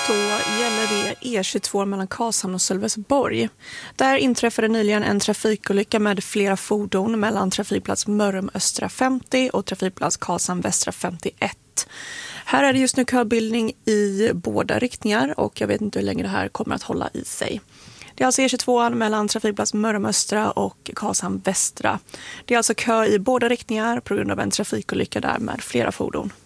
Då gäller det E22 mellan Karlshamn och Sölvesborg. Där inträffade nyligen en trafikolycka med flera fordon mellan trafikplats Mörrum Östra 50 och trafikplats Karlshamn Västra 51. Här är det just nu köbildning i båda riktningar och jag vet inte hur länge det här kommer att hålla i sig. Det är alltså E22 mellan trafikplats Mörrum Östra och Karlshamn Västra. Det är alltså kö i båda riktningar på grund av en trafikolycka där med flera fordon.